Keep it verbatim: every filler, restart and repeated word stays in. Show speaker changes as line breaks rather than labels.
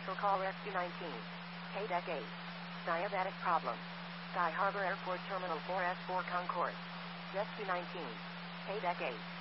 Commercial call Rescue nineteen. K D E C eight. Diabetic problem. Sky Harbor Airport Terminal four S four Concourse. Rescue nineteen. K D E C eight.